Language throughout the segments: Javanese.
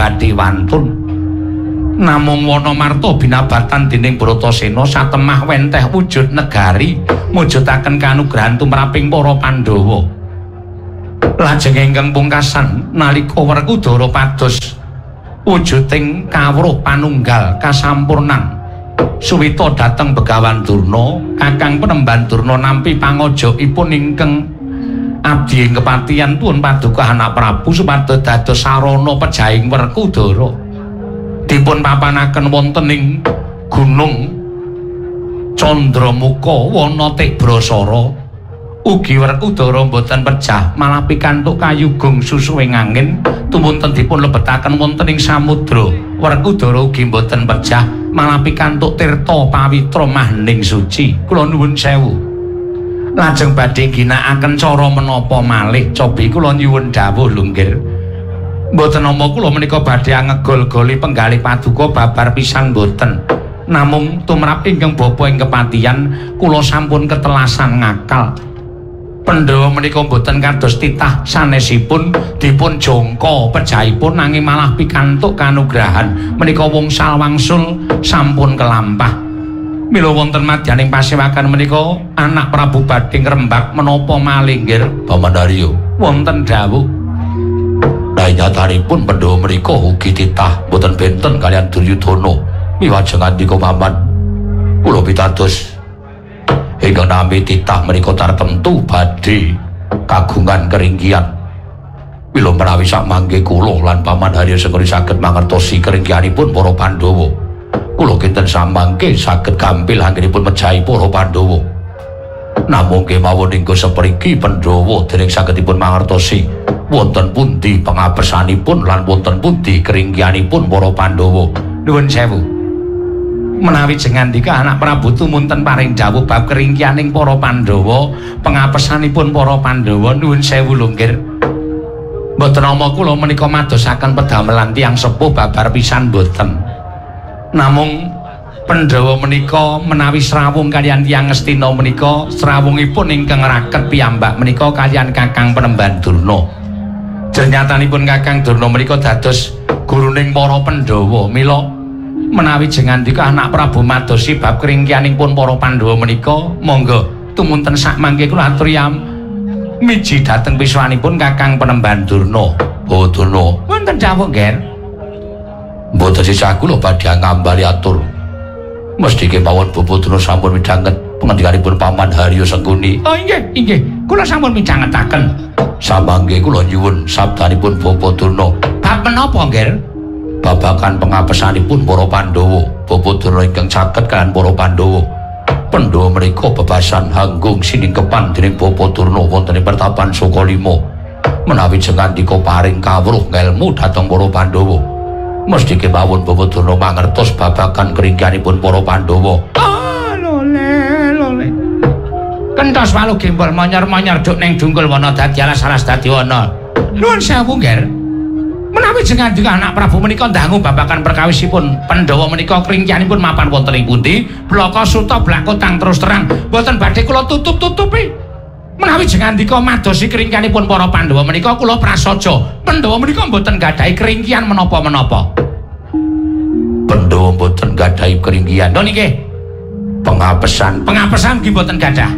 badhe wantun. Namung Wanamarta binabatan dening Bratasena satemah wenteh wujud negari mujudaken kanugrahan tumraping para Pandhawa. Lajeng ingkang pungkasan nalika Werkudara pados wujuding kawruh panunggal kasampurnan suwita dhateng Begawan Durna, Kakang Penemban Durna nampi pangajaipun ingkang abdi ing kepatihan pun paduka anak Prabu supados dados sarana pejahing Werkudara. Dipun papanaken wonten ing Gunung Candramuka wana Tibrasara. Ugi Werkudara boten pejah malah pikantuk kayugung susuing angin tumunten dipun lebetaken wonten ing samudra. Werkudara ugi boten pejah malah pikantuk tirta pawitra mahning suci. Kula nuwun sewu. Lajeng badhe ginakaken cara menapa malih cobi kula nyuwun dawuh lunggir. Mboten nama kula menika badhe ngegol-goli penggalih paduka babar pisan mboten. Namung tumrap ingkang bapa ing kepatihan kula sampun ketelasan ngakal. Pandhawa menika mboten kados titah sanesipun dipun jangka pejahipun nanging malah pikantuk kanugrahan menika wungsal wangsul sampun kelampah. Mila wonten madyaning pasewakan menika anak Prabu badhe ngrembak menapa malih nggih Pamandarya wonten dawuh. Nyatanipun Pandhawa mriku ugi titah boten benten kalian Duryudana miwajeng andika paman kula pitados ingkang nami titah menika tartemtu badhe kagungan keringgihan. Mila menawi samangke kula lan Paman Harya Sengkuni saged mangertosi keringgihanipun para Pandhawa, kula kinten samangke saged gampil anggenipun mejahi para Pandhawa. Namung kemawon ingkang sapriki Pandhawa dereng sagedipun mangertosi wonten pundi pangapesanipun lan wonten pundi keringgihanipun para Pandhawa. Nuwun sewu. Menawi jengandika anak Prabu tumunten paring dawuh bab keringgihaning para Pandhawa, pangapesanipun para Pandhawa nuwun sewu lunggir. Mboten nama kula menika madosaken pedamelan tiyang sepuh babar pisan mboten. Namung Pandhawa menika menawi srawung kalian tiyang Ngastina menika srawungipun ingkang raket piyambak menika kalian Kakang Penemban Durna. Jernyatanipun Kakang Durna menika dados guruning para Pandhawa. Mila menawi jengandika anak Prabu madosi bab keringgihanipun para Pandhawa menika, monggo tumunten sakmangke kula aturiyam miji dhateng piswanipun Kakang Penemban Durna. Oh Durna, wonten dawuh nggih. Mboten sisah kula badhe ngambali atur. Mesti kemawon Bapak Durna sampun midhanget pangandikanipun Paman Harya Sengkuni. Oh inggih, kula sampun midhangetaken. Samangke kula nyuwun sabdanipun Bapak Durna. Bab menapa nggih? Babakan pengapesanipun para Pandhawa. Bapak Durna ingkang caket kaliyan para Pandhawa. Pandhawa menika bebasan hanggung siningkepan dening Bapak Durna wonten ing pertapan Sukalima. Menawi jengandika paring kawruh ngelmu dhateng para Pandhawa, mesti kemawon Bapak Durna mangertos babagan keringgihanipun para Pandhawa. Lole. Kentos walu gembol monyor-monyor duk ning dungkul wana dadi alas-alas dadi wana. Nuwun sewu nggih. Menawi jengandika anak Prabu menika ndangu babagan perkawisipun Pandhawa menika keringgihanipun mapan wonten ing pundi, blaka suta blakotang terus terang boten badhe kula tutup-tutupi. Menawi jengandika madosi keringgihanipun para Pandhawa menika kula prasaja Pandhawa menika mboten gadahi keringgihan menapa-menapa. Pandhawa mboten gadahi keringgihan. Lho niki pengapesan nggih mboten gadah.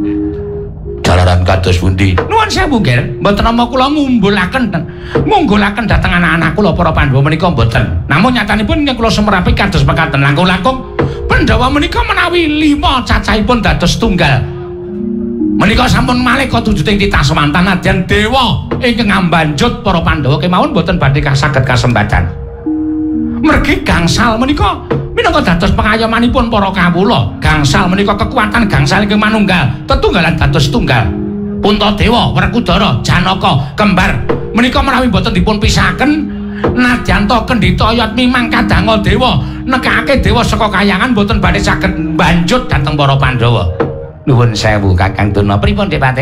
Dalaran kados pundi? Nuwun sewu nggih, mboten nama kula ngunggulaken dhateng anak-anak kula para Pandhawa menika mboten. Namun nyatanipun yen kula semerapi kados mekaten langkung-langkung Pandhawa menika menawi 5 cacahipun dados tunggal. Menika sampun malih katujuting titah semanten nadyan dewa ingkang ngambanjut para Pandhawa kemawon mboten badhe saged kasembatan. Mergi gangsal menika minangka dados pengayomanipun para kawula. Gangsal menika kekuatan gangsal ingkang manunggal, tetunggalan dados tunggal. Puntadewa, Werkudara, Janaka, kembar menika menawi boten dipun pisahaken nadyan to kendhita ayat mimang kadanga dewa nekake dewa saka kayangan boten badhe saged mbanjut dhateng para Pandhawa. Nuwun sewu Kakang Durna. Pripun Dik Pate?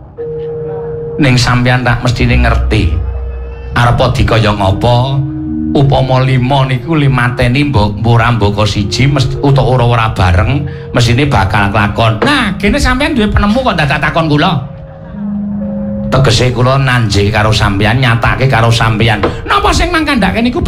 Ning sampeyan tak mestine ngerti arep dikaya ngapa. Upama 5 niku limateni mbok Rambaka siji utawa ora bareng mesine bakal kelakon. Nah, kene sampeyan duwe penemu kok dadak takon kula. Tegese kula nanjih karo sampeyan, nyatake karo sampeyan. Napa sing mangkandhake niku